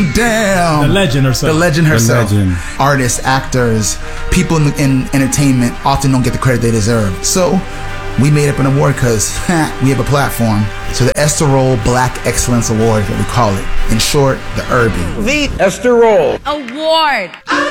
damn. The legend herself. The legend herself. The legend. Artists, actors, people in entertainment often don't get the credit they deserve. So we made up an award because we have a platform. So the Esther Roll Black Excellence Award, that we call it. In short, the Irby. The Esther Roll Award.